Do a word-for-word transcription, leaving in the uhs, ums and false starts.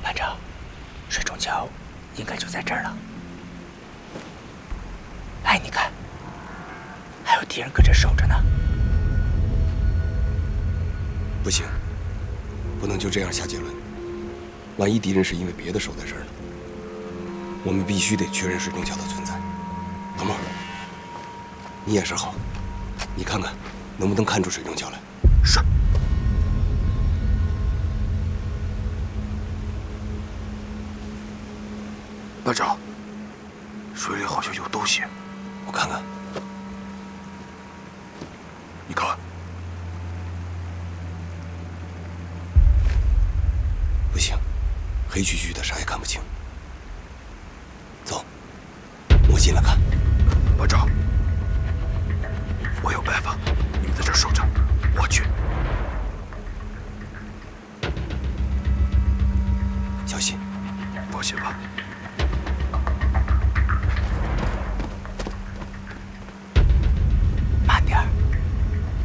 班长，水中桥应该就在这儿了。哎，你看，还有敌人搁这守着呢。 不行，不能就这样下结论。万一敌人是因为别的守在这儿呢？我们必须得确认水中桥的存在。老孟，你眼神好，你看看能不能看出水中桥来？ 是。班长，水里好像有东西， 我看看。 你看， 不行，黑黢黢的，啥也看不清。走，我进来看。 班长，我有办法，你们在这守着，我去。 小心， 放心吧。